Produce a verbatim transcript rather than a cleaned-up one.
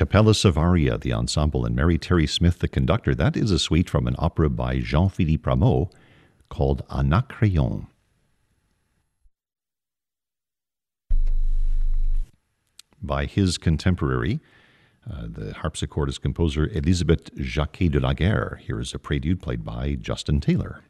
Capella Savaria, the ensemble, and Mary Terry Smith, the conductor. That is a suite from an opera by Jean-Philippe Rameau called Anacreon. By his contemporary, uh, the harpsichordist composer Elisabeth Jacquet de la Guerre. Here is a prelude played by Justin Taylor.